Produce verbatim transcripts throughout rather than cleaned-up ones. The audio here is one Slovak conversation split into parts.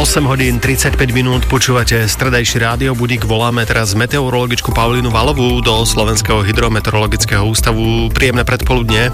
osem hodín tridsaťpäť minút, počúvate stredajší rádiobudík. Voláme teraz meteorologičku Paulínu Valovú do Slovenského hydrometeorologického ústavu. Príjemné predpoludnie.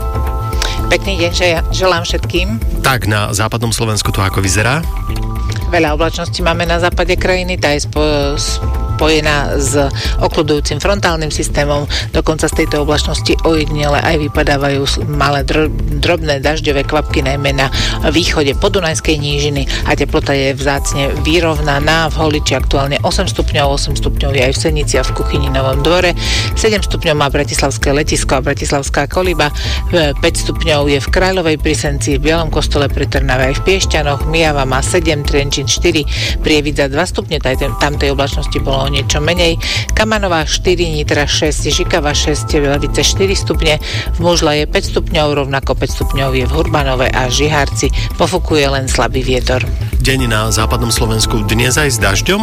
Pekný deň, že ja želám všetkým. Tak, na západnom Slovensku to ako vyzerá? Veľa oblačností máme na západe krajiny, tá je spo, spojená s okľudujúcim frontálnym systémom. Dokonca z tejto oblačnosti ojedinele aj vypadávajú malé dro, drobné dažďové kvapky, najmä na východe podunajskej nížiny, a teplota je vzácne vyrovnaná. V Holiči aktuálne osem stupňov, osem stupňov je aj v Senici a v Kuchyni Novom Dvore, sedem stupňov má Bratislavské Letisko a Bratislavská Koliba, päť stupňov je v Kráľovej pri Senci, v Bielom Kostole pri Trnave aj v Piešťanoch, Myjava má sedem, Trenčín štyri, Prievidza dva stupne, tam tej oblačnosti bolo o niečo menej, Kamanová štyri, Nitra šesť, Žikava šesť, Levice štyri stupne, v Mužle je päť stupňov, rovnako päť stupňov je v Hurbanove a Žihárci, pofukuje len slabý vietor. Deň na západnom Slovensku dnes aj s dažďom?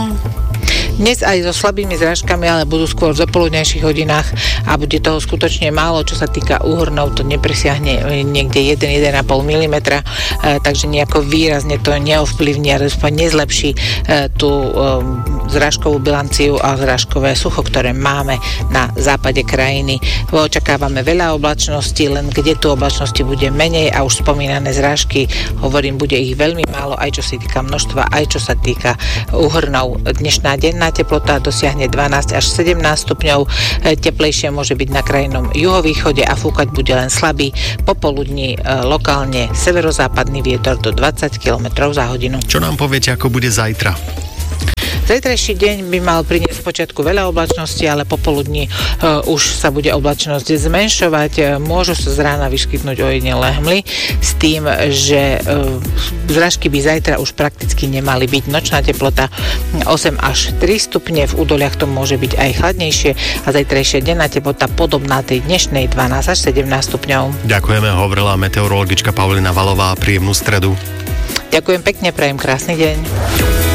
Dnes aj so slabými zrážkami, ale budú skôr v dopoludnejších hodinách a bude toho skutočne málo. Čo sa týka úhrnov, to nepresiahne niekde jeden až jeden a pol milimetra, e, takže nejako výrazne to neovplyvní a nezlepší e, tú e, zrážkovú bilanciu a zrážkové sucho, ktoré máme na západe krajiny. Očakávame veľa oblačností, len kde tu oblačnosti bude menej a už spomínané zrážky, hovorím, bude ich veľmi málo, aj čo sa týka množstva, aj čo sa týka úhrnov. Dnešná denná teplota dosiahne dvanásť až sedemnásť stupňov, teplejšie môže byť na krajnom juhovýchode a fúkať bude len slabý, popoludní e, lokálne severozápadný vietor do dvadsať kilometrov za hodinu. Čo nám poviete, ako bude zajtra? Zajtrajší deň by mal priniesť v počiatku veľa oblačností, ale popoludní e, už sa bude oblačnosť zmenšovať. E, môžu sa z rána vyskytnúť ojedinelé hmly s tým, že e, zrážky by zajtra už prakticky nemali byť. Nočná teplota osem až tri stupne, v údoliach to môže byť aj chladnejšie a zajtrajšia denná teplota podobná tej dnešnej dvanásť až sedemnásť stupňov. Ďakujeme, hovorila meteorologička Paulína Valová. Príjemnú stredu. Ďakujem pekne, prajem krásny deň.